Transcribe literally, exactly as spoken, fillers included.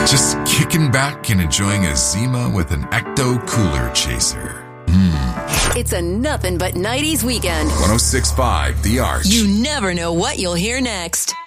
Just kicking back and enjoying a Zima with an Ecto Cooler Chaser. Mmm. It's a nothing but nineties weekend. one oh six point five The Arch. You never know what you'll hear next.